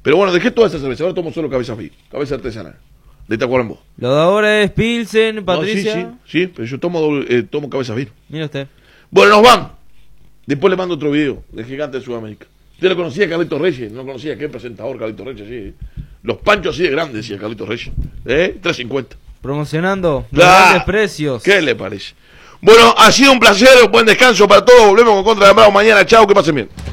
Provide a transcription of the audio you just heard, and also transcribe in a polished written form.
Pero bueno, dejé toda esa cerveza, ahora tomo solo cabeza artesanal, de Tacuarembó. Lo de ahora es Pilsen, Patricia. No, sí, pero yo tomo cabeza vino. Mira usted. Bueno, nos van. Después le mando otro video del gigante de Sudamérica. Usted lo conocía, Carlitos Reyes, no conocía qué presentador Carlitos Reyes, sí. Los panchos así de grandes, decía Carlitos Reyes. 3.50. Promocionando los grandes precios. ¿Qué le parece? Bueno, ha sido un placer, buen descanso para todos. Volvemos con Contra de Bravo mañana. Chao, que pasen bien.